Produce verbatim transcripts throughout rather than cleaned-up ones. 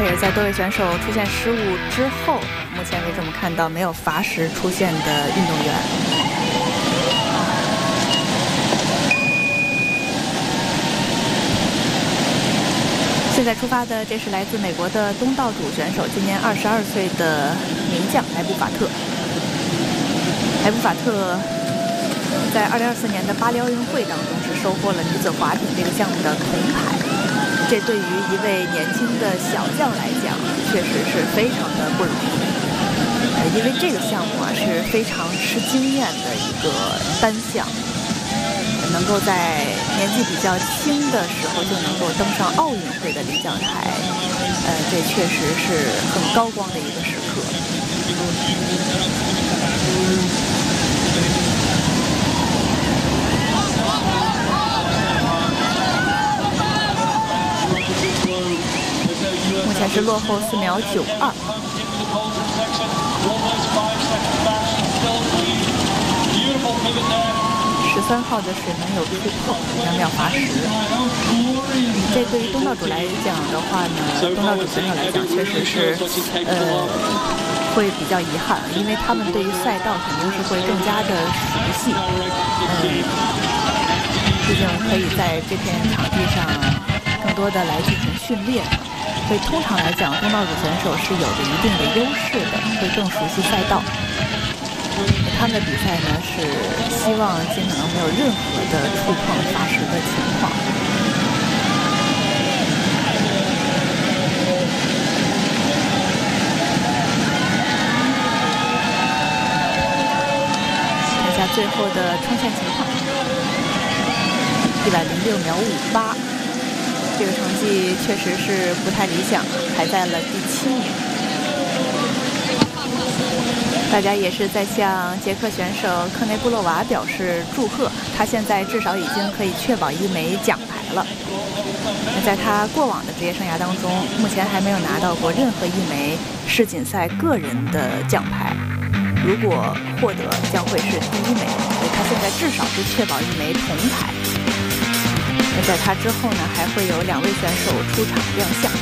这也在多位选手出现失误之后，目前为止我们看到没有罚时出现的运动员。现在出发的，这是来自美国的东道主选手，今年二十二岁的名将莱布法特。莱布法特在二零二四年的巴黎奥运会当中是收获了女子划艇这个项目的铜牌，这对于一位年轻的小将来讲，确实是非常的不容易。呃，因为这个项目啊是非常吃经验的一个单项。能够在年纪比较轻的时候就能够登上奥运会的领奖台，呃，这确实是很高光的一个时刻。目前是落后四秒九二。十三号的水门有触碰，两秒罚时。这对于东道主来讲的话呢，东道主选手来讲确实是，呃，会比较遗憾，因为他们对于赛道肯定是会更加的熟悉，嗯，毕竟可以在这片场地上更多的来进行训练，所以通常来讲，东道主选手是有着一定的优势的，会更熟悉赛道。他们的比赛呢是希望尽可能没有任何的触碰罚时的情况。看一下最后的冲线情况，一百零六秒五八，这个成绩确实是不太理想，排在了第七名。大家也是在向捷克选手科内布洛娃表示祝贺，他现在至少已经可以确保一枚奖牌了。那在他过往的职业生涯当中，目前还没有拿到过任何一枚世锦赛个人的奖牌，如果获得将会是第一枚，所以他现在至少是确保一枚铜牌。那在他之后呢，还会有两位选手出场亮相。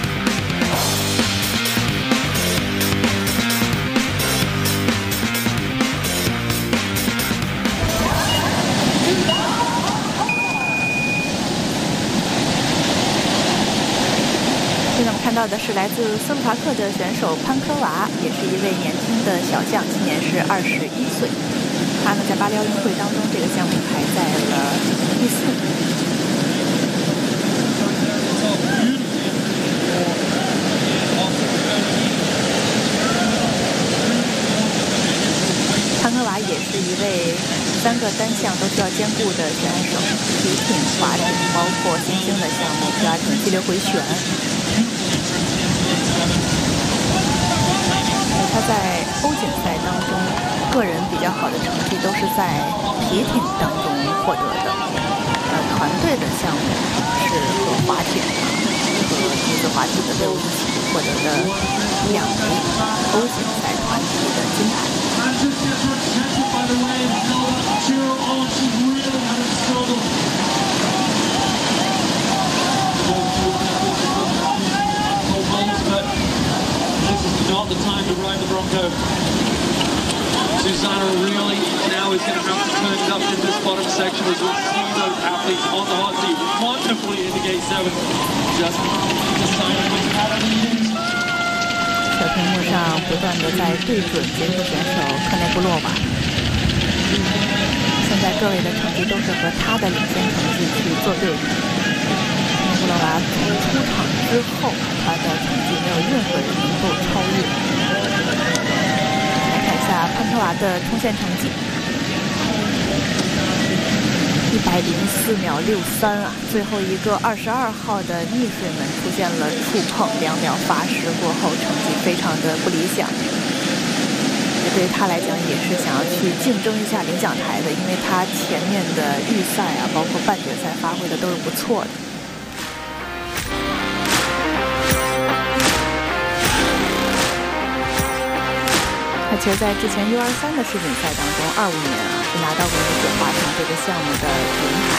现在我们看到的是来自斯洛伐克的选手潘科娃，也是一位年轻的小将，今年是二十一岁。他呢在巴黎奥运会当中，这个项目排在了第四名。潘科娃也是一位三个单项都需要兼顾的选手，皮艇、划艇，包括新兴的项目皮划艇激流回旋。他在欧锦赛当中，个人比较好的成绩都是在皮艇当中获得的。呃，团队的项目是和划艇啊，和女子划艇的队伍一起获得的两枚欧锦赛团体的金牌。 Not the time to ride the Bronco. Susanna really now is going to have to turn it up in this bottom section as we see those athletes on the hot seat. Wonderfully into gate seven. Just decided which pattern to use. 小屏幕上不断的在对准捷克选手科内布洛娃。现在各位的成绩都是和他的领先成绩去做对比。科内布洛娃从出场之后，他的成绩没有任何人能够超越。来看一下潘科娃的冲线成绩，一百零四秒六三啊！最后一个二十二号的逆水门出现了触碰，两秒罚时过后，成绩非常的不理想。这对于他来讲也是想要去竞争一下领奖台的，因为他前面的预赛啊，包括半决赛发挥的都是不错的。而且在之前 U 二三的世锦赛当中，二五年啊是拿到过女子划艇这个项目的银牌。